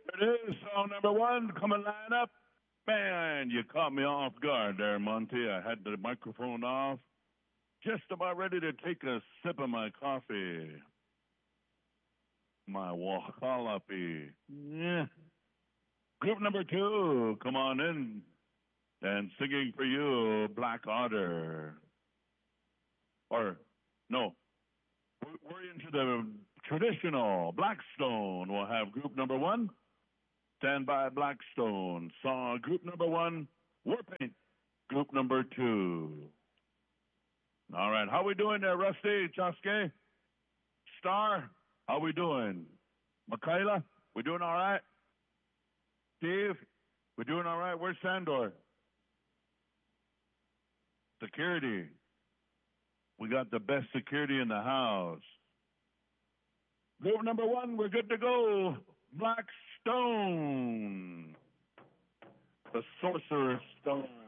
There it is, song number one. Come and line up. Man, you caught me off guard there, Monty. I had the microphone off. Just about ready to take a sip of my coffee. My Wahalapi. Yeah. Group number two, come on in. And singing for you, Black Otter. Or, no, we're into the traditional. Blackstone will have group number one. Stand by, Blackstone. Saw group number one. Warpaint, group number two. All right, how we doing there, Rusty, Chaske? Star, how we doing? Michaela, we doing all right? Steve, we doing all right? Where's Sandor? Security. We got the best security in the house. Group number one, we're good to go. Black Stone. The Sorcerer's Stone.